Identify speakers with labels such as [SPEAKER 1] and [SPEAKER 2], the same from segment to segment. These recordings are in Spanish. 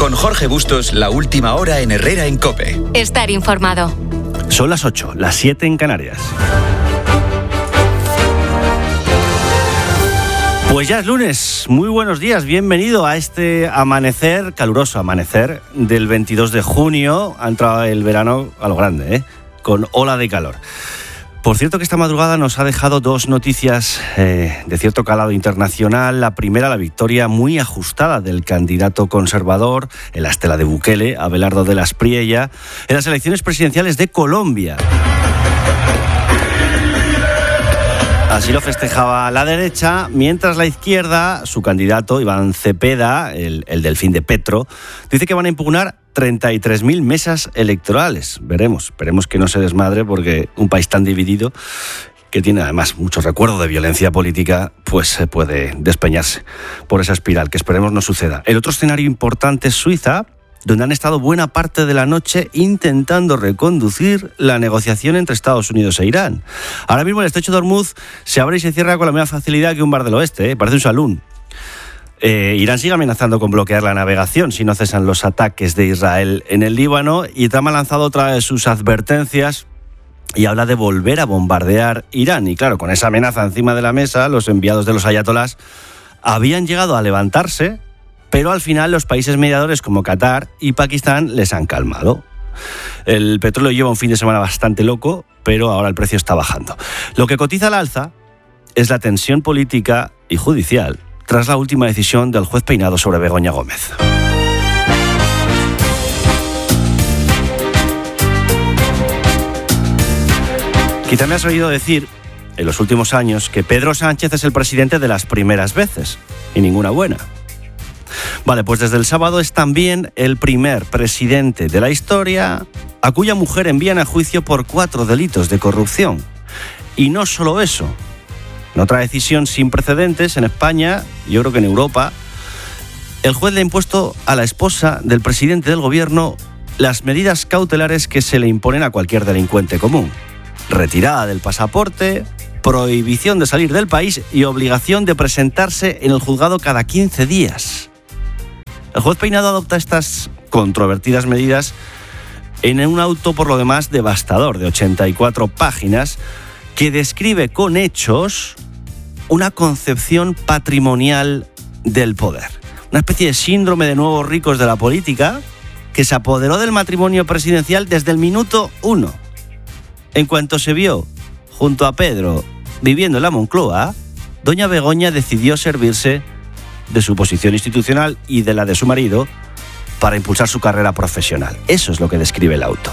[SPEAKER 1] Con Jorge Bustos, la última hora en Herrera en COPE.
[SPEAKER 2] Estar informado.
[SPEAKER 3] Son las 8, las 7 en Canarias. Pues ya es lunes, muy buenos días, bienvenido a este amanecer, caluroso amanecer del 22 de junio. Ha entrado el verano a lo grande, con ola de calor. Por cierto que esta madrugada nos ha dejado dos noticias de cierto calado internacional. La primera, la victoria muy ajustada del candidato conservador, en la estela de Bukele, Abelardo de la Espriella, en las elecciones presidenciales de Colombia. Así lo festejaba la derecha, mientras la izquierda, su candidato, Iván Cepeda, el delfín de Petro, dice que van a impugnar 33.000 mesas electorales. Esperemos que no se desmadre, porque un país tan dividido, que tiene además mucho recuerdo de violencia política, pues se puede despeñarse por esa espiral, que esperemos no suceda. El otro escenario importante es Suiza, donde han estado buena parte de la noche intentando reconducir la negociación entre Estados Unidos e Irán. Ahora mismo el estrecho de Hormuz se abre y se cierra con la misma facilidad que un bar del oeste, parece un salón. Irán sigue amenazando con bloquear la navegación si no cesan los ataques de Israel en el Líbano, y Trump ha lanzado otra de sus advertencias y habla de volver a bombardear Irán. Y claro, con esa amenaza encima de la mesa, los enviados de los ayatolás habían llegado a levantarse, pero al final los países mediadores como Qatar y Pakistán les han calmado. El petróleo lleva un fin de semana bastante loco, pero ahora el precio está bajando. Lo que cotiza al alza es la tensión política y judicial tras la última decisión del juez Peinado sobre Begoña Gómez. Quizá me has oído decir en los últimos años que Pedro Sánchez es el presidente de las primeras veces, y ninguna buena. Vale, pues desde el sábado es también el primer presidente de la historia a cuya mujer envían a juicio por 4 delitos de corrupción. Y no solo eso. En otra decisión sin precedentes en España, yo creo que en Europa, el juez le ha impuesto a la esposa del presidente del gobierno las medidas cautelares que se le imponen a cualquier delincuente común: retirada del pasaporte, prohibición de salir del país y obligación de presentarse en el juzgado cada 15 días. El juez Peinado adopta estas controvertidas medidas en un auto, por lo demás, devastador, de 84 páginas, que describe con hechos una concepción patrimonial del poder. Una especie de síndrome de nuevos ricos de la política que se apoderó del matrimonio presidencial desde el minuto 1. En cuanto se vio junto a Pedro viviendo en la Moncloa, doña Begoña decidió servirse de su posición institucional y de la de su marido para impulsar su carrera profesional. Eso es lo que describe el auto.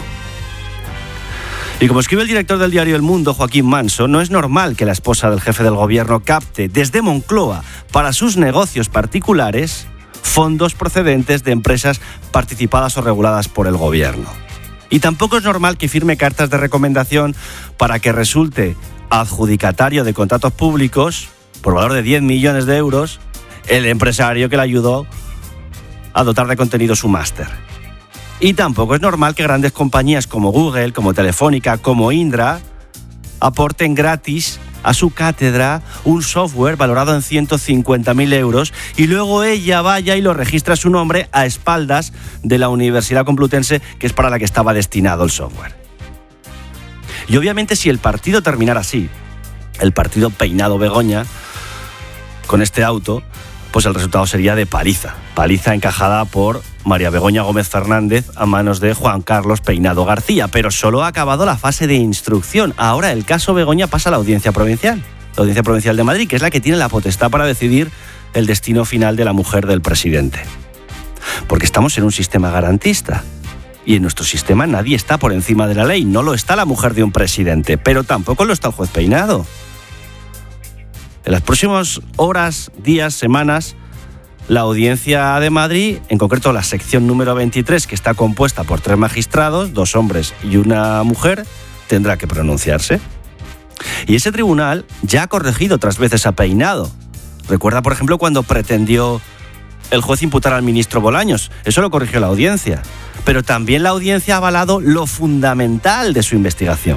[SPEAKER 3] Y como escribe el director del diario El Mundo, Joaquín Manso, no es normal que la esposa del jefe del gobierno capte desde Moncloa para sus negocios particulares fondos procedentes de empresas participadas o reguladas por el gobierno. Y tampoco es normal que firme cartas de recomendación para que resulte adjudicatario de contratos públicos por valor de 10 millones de euros el empresario que le ayudó a dotar de contenido su máster. Y tampoco es normal que grandes compañías como Google, como Telefónica, como Indra aporten gratis a su cátedra un software valorado en 150.000 euros y luego ella vaya y lo registra a su nombre a espaldas de la Universidad Complutense, que es para la que estaba destinado el software. Y obviamente, si el partido terminara así, el partido Peinado-Begoña, con este auto, pues el resultado sería de paliza encajada por María Begoña Gómez Fernández a manos de Juan Carlos Peinado García. Pero solo ha acabado la fase de instrucción. Ahora el caso Begoña pasa a la Audiencia Provincial de Madrid, que es la que tiene la potestad para decidir el destino final de la mujer del presidente. Porque estamos en un sistema garantista. Y en nuestro sistema nadie está por encima de la ley. No lo está la mujer de un presidente, pero tampoco lo está el juez Peinado. En las próximas horas, días, semanas, la Audiencia de Madrid, en concreto la sección número 23, que está compuesta por 3 magistrados, 2 hombres y una mujer, tendrá que pronunciarse. Y ese tribunal ya ha corregido otras veces a Peinado. Recuerda, por ejemplo, cuando pretendió el juez imputar al ministro Bolaños. Eso lo corrigió la Audiencia. Pero también la Audiencia ha avalado lo fundamental de su investigación.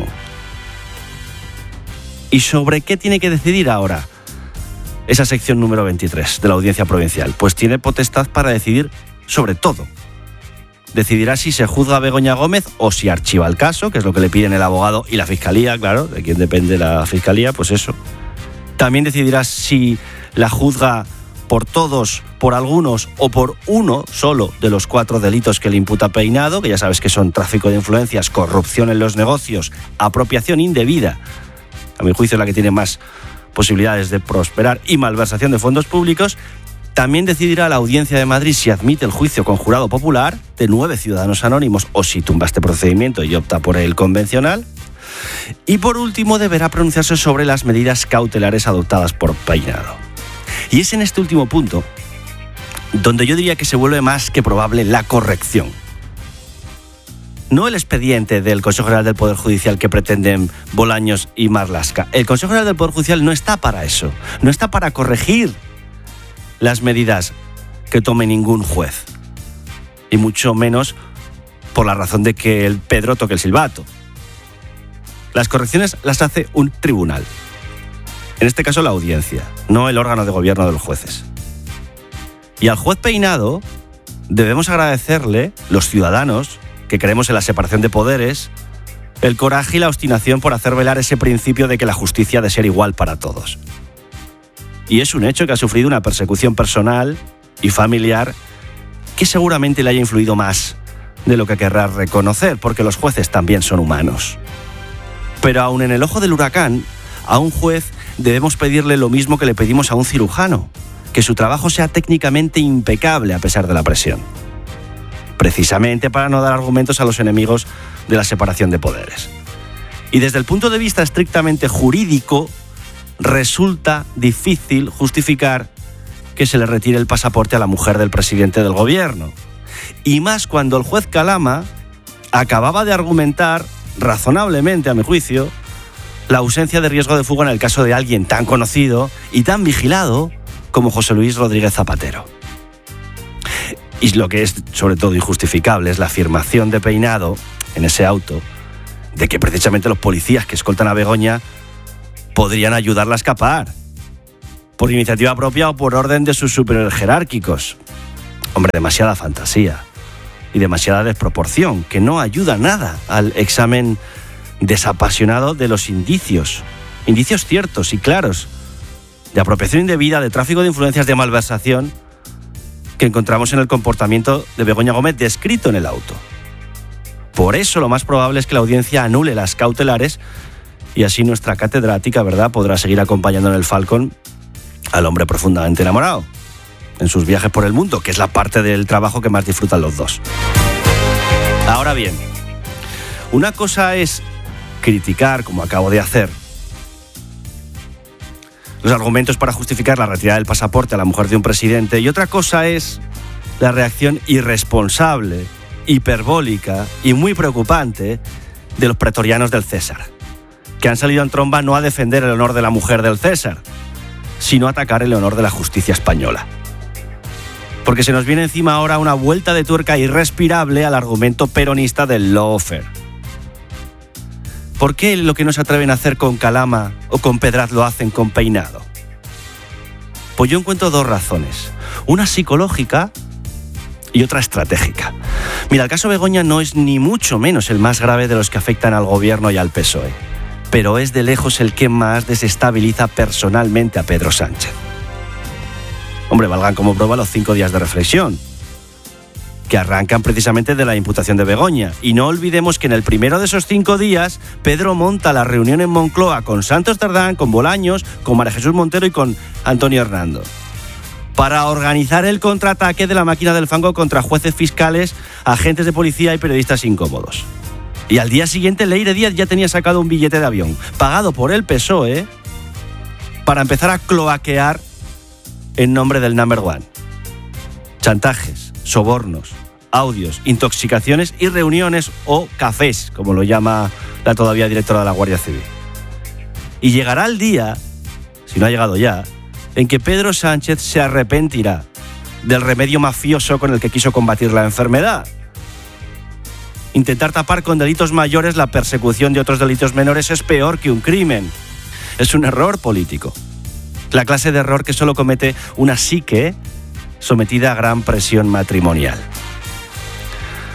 [SPEAKER 3] ¿Y sobre qué tiene que decidir ahora esa sección número 23 de la Audiencia Provincial? Pues tiene potestad para decidir sobre todo. decidirá si se juzga a Begoña Gómez o si archiva el caso, que es lo que le piden el abogado y la fiscalía, claro, de quién depende la fiscalía, pues eso. También decidirá si la juzga por todos, por algunos o por uno solo de los 4 delitos que le imputa Peinado, que ya sabes que son tráfico de influencias, corrupción en los negocios, apropiación indebida, a mi juicio es la que tiene más posibilidades de prosperar, y malversación de fondos públicos. También decidirá la Audiencia de Madrid si admite el juicio con jurado popular de 9 ciudadanos anónimos o si tumba este procedimiento y opta por el convencional. Y por último deberá pronunciarse sobre las medidas cautelares adoptadas por Peinado. Y es en este último punto donde yo diría que se vuelve más que probable la corrección. No el expediente del Consejo General del Poder Judicial que pretenden Bolaños y Marlaska. El Consejo General del Poder Judicial no está para eso. No está para corregir las medidas que tome ningún juez. Y mucho menos por la razón de que el Pedro toque el silbato. Las correcciones las hace un tribunal. En este caso la audiencia, no el órgano de gobierno de los jueces. Y al juez Peinado debemos agradecerle, los ciudadanos que creemos en la separación de poderes, el coraje y la obstinación por hacer velar ese principio de que la justicia ha de ser igual para todos. Y es un hecho que ha sufrido una persecución personal y familiar que seguramente le haya influido más de lo que querrá reconocer, porque los jueces también son humanos. Pero aun en el ojo del huracán, a un juez debemos pedirle lo mismo que le pedimos a un cirujano, que su trabajo sea técnicamente impecable a pesar de la presión. Precisamente para no dar argumentos a los enemigos de la separación de poderes. Y desde el punto de vista estrictamente jurídico, resulta difícil justificar que se le retire el pasaporte a la mujer del presidente del gobierno. Y más cuando el juez Calama acababa de argumentar, razonablemente a mi juicio, la ausencia de riesgo de fuga en el caso de alguien tan conocido y tan vigilado como José Luis Rodríguez Zapatero. Y lo que es sobre todo injustificable es la afirmación de Peinado en ese auto de que precisamente los policías que escoltan a Begoña podrían ayudarla a escapar por iniciativa propia o por orden de sus superiores jerárquicos. Hombre, demasiada fantasía y demasiada desproporción que no ayuda nada al examen desapasionado de los indicios ciertos y claros de apropiación indebida, de tráfico de influencias, de malversación que encontramos en el comportamiento de Begoña Gómez descrito en el auto. Por eso lo más probable es que la audiencia anule las cautelares y así nuestra catedrática, ¿verdad?, podrá seguir acompañando en el Falcon al hombre profundamente enamorado en sus viajes por el mundo, que es la parte del trabajo que más disfrutan los dos. Ahora bien, una cosa es criticar, como acabo de hacer, los argumentos para justificar la retirada del pasaporte a la mujer de un presidente, y otra cosa es la reacción irresponsable, hiperbólica y muy preocupante de los pretorianos del César, que han salido en tromba no a defender el honor de la mujer del César, sino a atacar el honor de la justicia española. Porque se nos viene encima ahora una vuelta de tuerca irrespirable al argumento peronista del lawfare. ¿Por qué lo que no se atreven a hacer con Calama o con Pedraz lo hacen con Peinado? Pues yo encuentro 2 razones. Una psicológica y otra estratégica. Mira, el caso Begoña no es ni mucho menos el más grave de los que afectan al gobierno y al PSOE, pero es de lejos el que más desestabiliza personalmente a Pedro Sánchez. Hombre, valgan como prueba los 5 días de reflexión, que arrancan precisamente de la imputación de Begoña. Y no olvidemos que en el primero de esos 5 días, Pedro monta la reunión en Moncloa con Santos Tardán, con Bolaños, con María Jesús Montero y con Antonio Hernando, para organizar el contraataque de la máquina del fango contra jueces, fiscales, agentes de policía y periodistas incómodos. Y al día siguiente, Leire Díaz ya tenía sacado un billete de avión, pagado por el PSOE, para empezar a cloaquear en nombre del number one. Chantajes, sobornos, audios, intoxicaciones y reuniones o cafés, como lo llama la todavía directora de la Guardia Civil. Y llegará el día, si no ha llegado ya, en que Pedro Sánchez se arrepentirá del remedio mafioso con el que quiso combatir la enfermedad. Intentar tapar con delitos mayores la persecución de otros delitos menores es peor que un crimen. Es un error político. La clase de error que solo comete una psique sometida a gran presión matrimonial.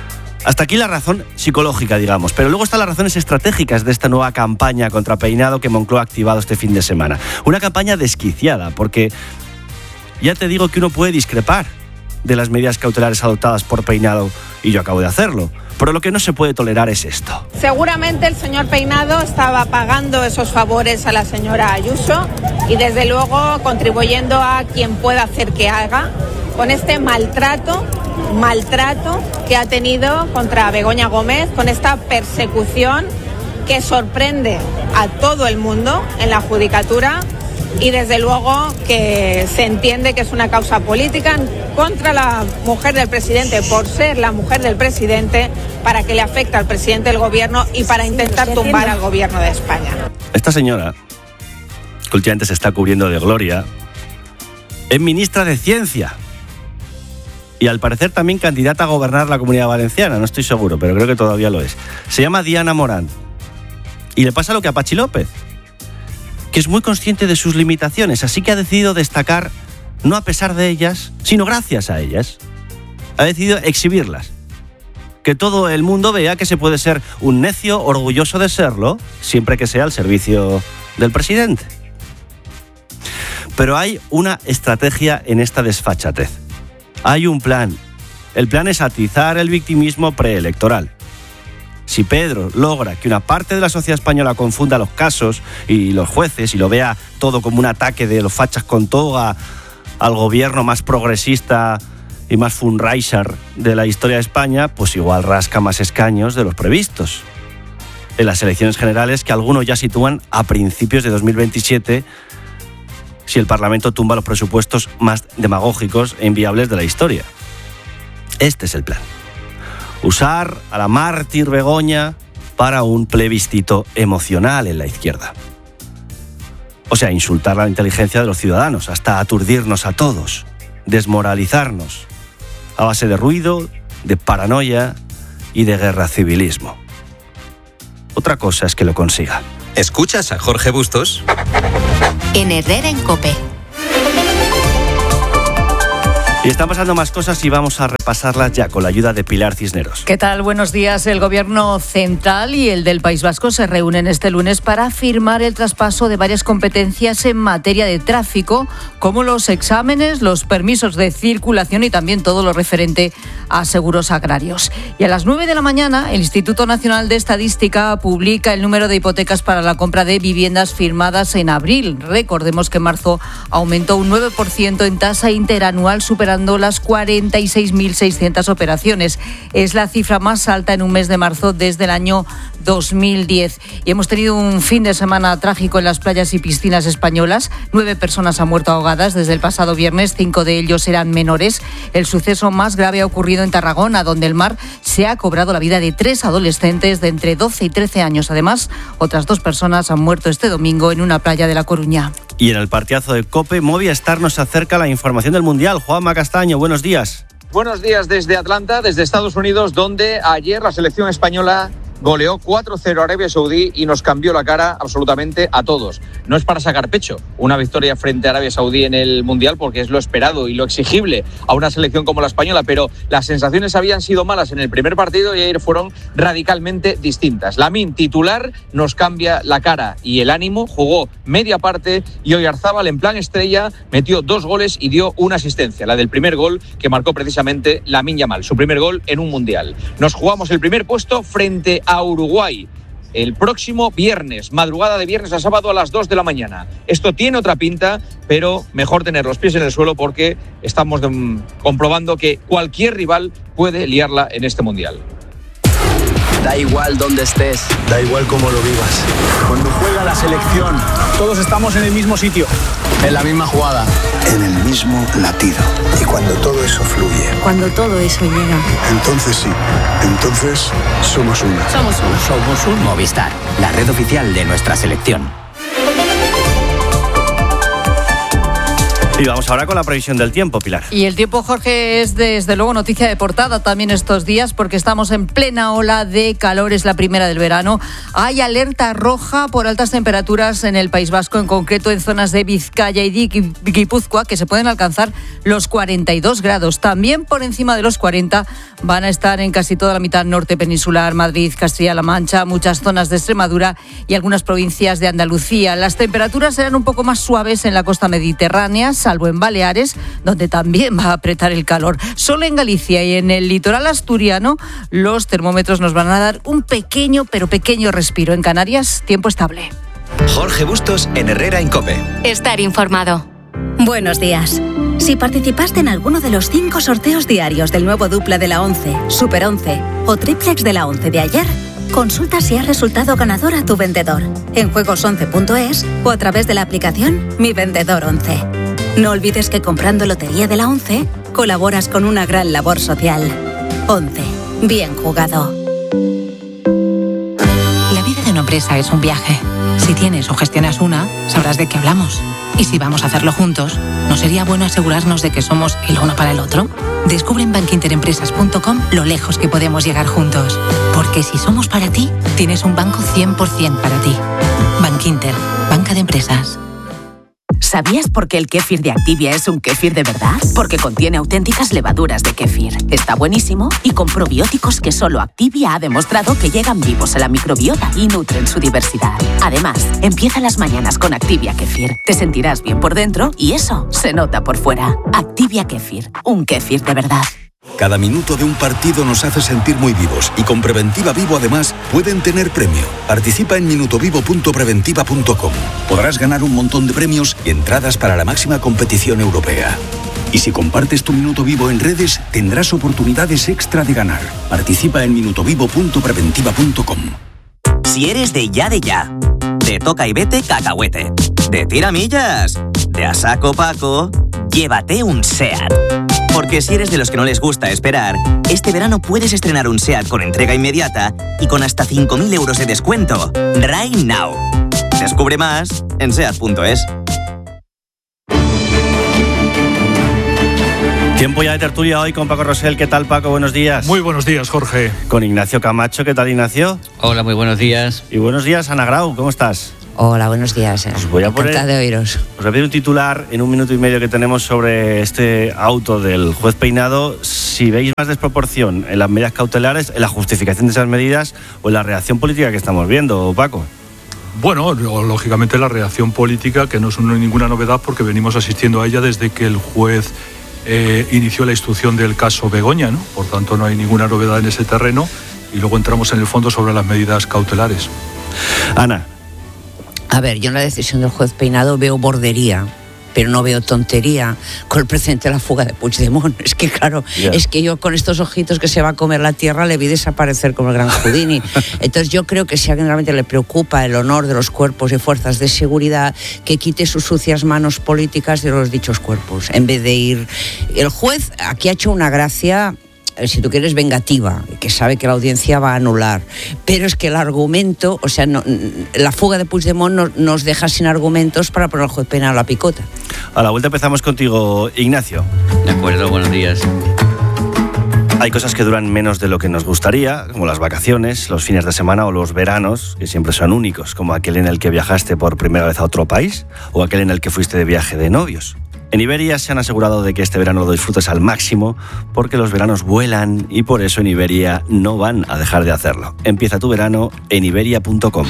[SPEAKER 3] Hasta aquí la razón psicológica, digamos, pero luego están las razones estratégicas de esta nueva campaña contra Peinado que Moncloa ha activado este fin de semana. Una campaña desquiciada, porque ya te digo que uno puede discrepar de las medidas cautelares adoptadas por Peinado, y yo acabo de hacerlo, pero lo que no se puede tolerar es esto.
[SPEAKER 2] Seguramente el señor Peinado estaba pagando esos favores a la señora Ayuso y desde luego contribuyendo a quien pueda hacer que haga con este maltrato que ha tenido contra Begoña Gómez, con esta persecución que sorprende a todo el mundo en la judicatura y desde luego que se entiende que es una causa política contra la mujer del presidente por ser la mujer del presidente, para que le afecte al presidente del gobierno y para intentar tumbar al gobierno de España.
[SPEAKER 3] Esta señora, que últimamente se está cubriendo de gloria, es ministra de Ciencia. Y al parecer también candidata a gobernar la Comunidad Valenciana, no estoy seguro, pero creo que todavía lo es. Se llama Diana Morán. Y le pasa lo que a Patxi López, que es muy consciente de sus limitaciones, así que ha decidido destacar, no a pesar de ellas, sino gracias a ellas. Ha decidido exhibirlas. Que todo el mundo vea que se puede ser un necio orgulloso de serlo, siempre que sea al servicio del presidente. Pero hay una estrategia en esta desfachatez. Hay un plan. El plan es atizar el victimismo preelectoral. Si Pedro logra que una parte de la sociedad española confunda los casos y los jueces y lo vea todo como un ataque de los fachas con toga al gobierno más progresista y más fundraiser de la historia de España, pues igual rasca más escaños de los previstos en las elecciones generales, que algunos ya sitúan a principios de 2027, si el Parlamento tumba los presupuestos más demagógicos e inviables de la historia. Este es el plan. Usar a la mártir Begoña para un plebiscito emocional en la izquierda. O sea, insultar la inteligencia de los ciudadanos, hasta aturdirnos a todos, desmoralizarnos, a base de ruido, de paranoia y de guerra civilismo. Otra cosa es que lo consiga.
[SPEAKER 1] ¿Escuchas a Jorge Bustos?
[SPEAKER 4] En Herrera en COPE.
[SPEAKER 3] Y están pasando más cosas y vamos a repasarlas ya con la ayuda de Pilar Cisneros.
[SPEAKER 5] ¿Qué tal? Buenos días. El Gobierno central y el del País Vasco se reúnen este lunes para firmar el traspaso de varias competencias en materia de tráfico, como los exámenes, los permisos de circulación y también todo lo referente a seguros agrarios. Y a las 9 de la mañana, el Instituto Nacional de Estadística publica el número de hipotecas para la compra de viviendas firmadas en abril. Recordemos que en marzo aumentó un 9% en tasa interanual, superando las 46.600 operaciones. Es la cifra más alta en un mes de marzo desde el año 2010. Y hemos tenido un fin de semana trágico en las playas y piscinas españolas. 9 personas han muerto ahogadas desde el pasado viernes, 5 de ellos eran menores. El suceso más grave ha ocurrido en Tarragona, donde el mar se ha cobrado la vida de 3 adolescentes de entre 12 y 13 años. Además, otras 2 personas han muerto este domingo en una playa de La Coruña.
[SPEAKER 3] Y en el partidazo de COPE, Movistar nos acerca la información del Mundial. Juanma Castaño, buenos días.
[SPEAKER 6] Buenos días desde Atlanta, desde Estados Unidos, donde ayer la selección española goleó 4-0 a Arabia Saudí y nos cambió la cara absolutamente a todos. No es para sacar pecho una victoria frente a Arabia Saudí en el Mundial, porque es lo esperado y lo exigible a una selección como la española, pero las sensaciones habían sido malas en el primer partido y ayer fueron radicalmente distintas. Lamine, titular, nos cambia la cara y el ánimo, jugó media parte y Oyarzábal en plan estrella metió 2 goles y dio una asistencia, la del primer gol que marcó precisamente Lamine Yamal, su primer gol en un Mundial. Nos jugamos el primer puesto frente a Uruguay el próximo viernes, madrugada de viernes a sábado a las 2 de la mañana. Esto tiene otra pinta, pero mejor tener los pies en el suelo, porque estamos comprobando que cualquier rival puede liarla en este Mundial.
[SPEAKER 7] Da igual dónde estés, da igual cómo lo vivas. Cuando juega la selección, todos estamos en el mismo sitio, en la misma jugada,
[SPEAKER 8] en el mismo latido. Y cuando todo eso fluye,
[SPEAKER 4] Cuando todo eso llega.
[SPEAKER 8] entonces sí, entonces somos uno.
[SPEAKER 9] Somos un Movistar, la red oficial de nuestra selección.
[SPEAKER 3] Y vamos ahora con la previsión del tiempo, Pilar.
[SPEAKER 5] Y el tiempo, Jorge, es desde luego noticia de portada también estos días porque estamos en plena ola de calor, es la primera del verano. Hay alerta roja por altas temperaturas en el País Vasco, en concreto en zonas de Vizcaya y Guipúzcoa, que se pueden alcanzar los 42 grados. También por encima de los 40 van a estar en casi toda la mitad norte peninsular, Madrid, Castilla-La Mancha, muchas zonas de Extremadura y algunas provincias de Andalucía. Las temperaturas serán un poco más suaves en la costa mediterránea, salvo en Baleares, donde también va a apretar el calor. Solo en Galicia y en el litoral asturiano los termómetros nos van a dar un pequeño, pero pequeño respiro. En Canarias, tiempo estable.
[SPEAKER 1] Jorge Bustos en Herrera en COPE.
[SPEAKER 4] Estar informado. Buenos días. Si participaste en alguno de los 5 sorteos diarios del nuevo dupla de la 11, Super 11 o triplex de la 11 de ayer, consulta si has resultado ganador a tu vendedor en juegos11.es o a través de la aplicación Mi Vendedor 11. No olvides que comprando Lotería de la 11 colaboras con una gran labor social. 11. Bien jugado.
[SPEAKER 10] La vida de una empresa es un viaje. Si tienes o gestionas una, sabrás de qué hablamos. Y si vamos a hacerlo juntos, ¿no sería bueno asegurarnos de que somos el uno para el otro? Descubre en bankinterempresas.com lo lejos que podemos llegar juntos. Porque si somos para ti, tienes un banco 100% para ti. Bankinter, banca de empresas.
[SPEAKER 11] ¿Sabías por qué el kéfir de Activia es un kéfir de verdad? Porque contiene auténticas levaduras de kéfir. Está buenísimo y con probióticos que solo Activia ha demostrado que llegan vivos a la microbiota y nutren su diversidad. Además, empieza las mañanas con Activia Kéfir. Te sentirás bien por dentro y eso se nota por fuera. Activia Kéfir, un kéfir de verdad.
[SPEAKER 12] Cada minuto de un partido nos hace sentir muy vivos y con Preventiva Vivo además pueden tener premio. Participa en minutovivo.preventiva.com. Podrás ganar un montón de premios y entradas para la máxima competición europea. Y si compartes tu Minuto Vivo en redes, tendrás oportunidades extra de ganar. Participa en minutovivo.preventiva.com.
[SPEAKER 13] Si eres de ya, de toca y vete cacahuete, de tiramillas, de a saco Paco, llévate un SEAT. Porque si eres de los que no les gusta esperar, este verano puedes estrenar un SEAT con entrega inmediata y con hasta 5.000 euros de descuento. Right now. Descubre más en SEAT.es.
[SPEAKER 3] Tiempo ya de tertulia hoy con Paco Rosell. ¿Qué tal, Paco? Buenos días.
[SPEAKER 14] Muy buenos días, Jorge.
[SPEAKER 3] Con Ignacio Camacho. ¿Qué tal, Ignacio?
[SPEAKER 15] Hola, muy buenos días.
[SPEAKER 3] Y buenos días, Ana Grau. ¿Cómo estás?
[SPEAKER 16] Hola, buenos días.
[SPEAKER 3] Os voy a
[SPEAKER 16] encantada de oíros.
[SPEAKER 3] Os voy a pedir un titular en 1 minuto y medio que tenemos sobre este auto del juez Peinado. Si veis más desproporción en las medidas cautelares, en la justificación de esas medidas o en la reacción política que estamos viendo, Paco.
[SPEAKER 14] Bueno, lógicamente la reacción política, que no es ninguna novedad porque venimos asistiendo a ella desde que el juez inició la instrucción del caso Begoña, ¿no? Por tanto, no hay ninguna novedad en ese terreno y luego entramos en el fondo sobre las medidas cautelares.
[SPEAKER 3] Ana.
[SPEAKER 16] A ver, yo en la decisión del juez Peinado veo bordería, pero no veo tontería con el precedente de la fuga de Puigdemont. Es que claro, es que yo con estos ojitos que se va a comer la tierra le vi desaparecer como el gran Houdini. Entonces yo creo que si a alguien realmente le preocupa el honor de los cuerpos y fuerzas de seguridad, que quite sus sucias manos políticas de los dichos cuerpos, en vez de ir... El juez aquí ha hecho una gracia... si tú quieres, vengativa, que sabe que la audiencia va a anular. Pero es que el argumento, o sea, no, la fuga de Puigdemont nos deja sin argumentos para poner al juez Peinado la picota.
[SPEAKER 3] A la vuelta empezamos contigo, Ignacio.
[SPEAKER 15] De acuerdo, buenos días.
[SPEAKER 3] Hay cosas que duran menos de lo que nos gustaría, como las vacaciones, los fines de semana o los veranos, que siempre son únicos, como aquel en el que viajaste por primera vez a otro país o aquel en el que fuiste de viaje de novios. En Iberia se han asegurado de que este verano lo disfrutes al máximo porque los veranos vuelan y por eso en Iberia no van a dejar de hacerlo. Empieza tu verano en iberia.com.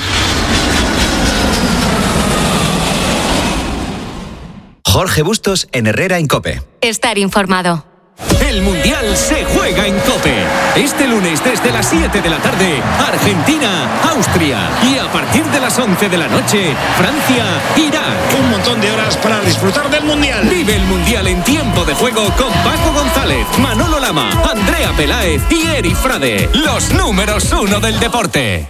[SPEAKER 1] Jorge Bustos en Herrera en COPE.
[SPEAKER 4] Estar informado.
[SPEAKER 17] El Mundial se juega en COPE. Este lunes desde las 7 de la tarde, Argentina, Austria. Y a partir de las 11 de la noche, Francia, Irak.
[SPEAKER 18] Un montón de horas para disfrutar del Mundial.
[SPEAKER 17] Vive el Mundial en tiempo de juego con Paco González, Manolo Lama, Andrea Peláez y Eri Frade. Los números 1 del deporte.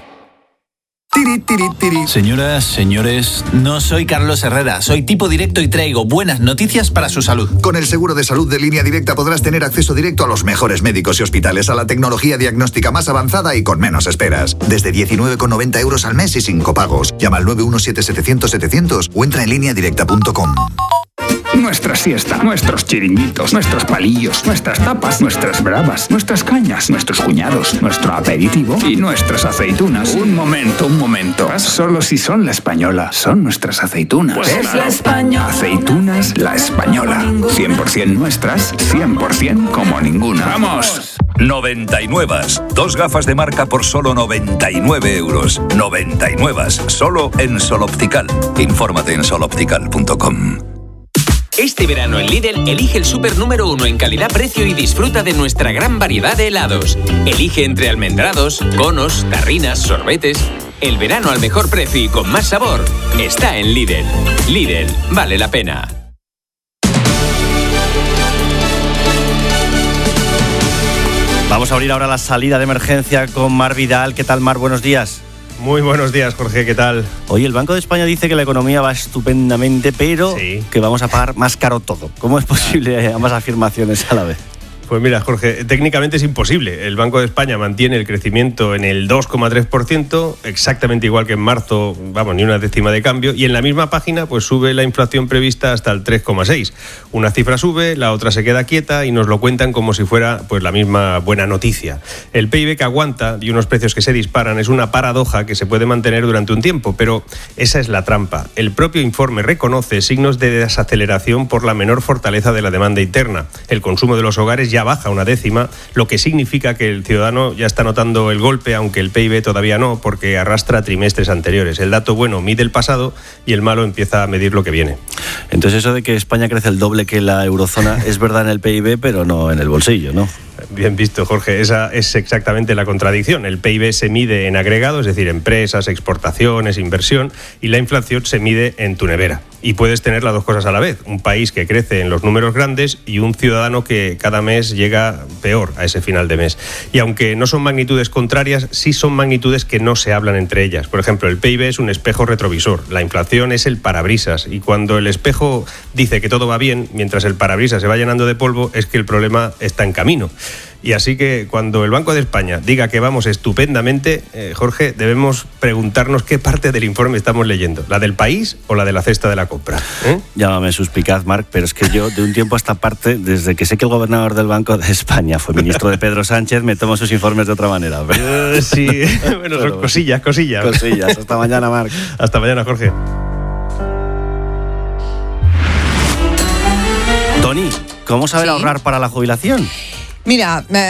[SPEAKER 19] Señoras, señores, no soy Carlos Herrera, soy tipo directo y traigo buenas noticias para su salud.
[SPEAKER 20] Con el seguro de salud de Línea Directa podrás tener acceso directo a los mejores médicos y hospitales, a la tecnología diagnóstica más avanzada y con menos esperas. Desde 19,90 euros al mes y sin copagos. Llama al 917-700-700 o entra en lineadirecta.com.
[SPEAKER 21] Nuestra siesta, nuestros chiringuitos, nuestros palillos, nuestras tapas, nuestras bravas, nuestras cañas, nuestros cuñados, nuestro aperitivo y nuestras aceitunas. Un momento. Solo si son La Española, son nuestras aceitunas.
[SPEAKER 22] Pues es La Española.
[SPEAKER 21] Aceitunas La Española. 100% nuestras, 100% como ninguna. ¡Vamos!
[SPEAKER 23] 99. 2 gafas de marca por solo 99 euros. 99. Solo en Sol Optical. Infórmate en soloptical.com.
[SPEAKER 17] Este verano en Lidl, elige el súper número 1 en calidad-precio y disfruta de nuestra gran variedad de helados. Elige entre almendrados, conos, tarrinas, sorbetes. El verano al mejor precio y con más sabor está en Lidl. Lidl, vale la pena.
[SPEAKER 3] Vamos a abrir ahora la salida de emergencia con Mar Vidal. ¿Qué tal, Mar? Buenos días.
[SPEAKER 24] Muy buenos días, Jorge, ¿qué tal?
[SPEAKER 3] Oye, el Banco de España dice que la economía va estupendamente, pero que vamos a pagar más caro todo. ¿Cómo es posible ambas afirmaciones a la vez?
[SPEAKER 24] Pues mira, Jorge, técnicamente es imposible. El Banco de España mantiene el crecimiento en el 2,3%, exactamente igual que en marzo, vamos, ni una décima de cambio, y en la misma página pues sube la inflación prevista hasta el 3,6%. Una cifra sube, la otra se queda quieta y nos lo cuentan como si fuera pues la misma buena noticia. El PIB que aguanta y unos precios que se disparan es una paradoja que se puede mantener durante un tiempo, pero esa es la trampa. El propio informe reconoce signos de desaceleración por la menor fortaleza de la demanda interna. El consumo de los hogares ya baja una décima, lo que significa que el ciudadano ya está notando el golpe, aunque el PIB todavía no, porque arrastra trimestres anteriores. El dato bueno mide el pasado y el malo empieza a medir lo que viene.
[SPEAKER 3] Entonces eso de que España crece el doble que la eurozona es verdad en el PIB, pero no en el bolsillo, ¿no?
[SPEAKER 24] Bien visto, Jorge. Esa es exactamente la contradicción. El PIB se mide en agregado, es decir, empresas, exportaciones, inversión, y la inflación se mide en tu nevera. Y puedes tener las dos cosas a la vez. Un país que crece en los números grandes y un ciudadano que cada mes llega peor a ese final de mes. Y aunque no son magnitudes contrarias, sí son magnitudes que no se hablan entre ellas. Por ejemplo, el PIB es un espejo retrovisor, la inflación es el parabrisas, y cuando el espejo dice que todo va bien, mientras el parabrisas se va llenando de polvo, es que el problema está en camino. Y así que cuando el Banco de España diga que vamos estupendamente, Jorge, debemos preguntarnos qué parte del informe estamos leyendo, ¿la del país o la de la cesta de la compra?
[SPEAKER 3] Llámame suspicaz, Marc, pero es que yo de un tiempo a esta parte, desde que sé que el gobernador del Banco de España fue ministro de Pedro Sánchez, me tomo sus informes de otra manera.
[SPEAKER 24] Sí, bueno, son cosillas.
[SPEAKER 3] Cosillas. Hasta mañana, Marc.
[SPEAKER 24] Hasta mañana, Jorge.
[SPEAKER 3] Tony, ¿cómo saber ahorrar para la jubilación?
[SPEAKER 25] Mira,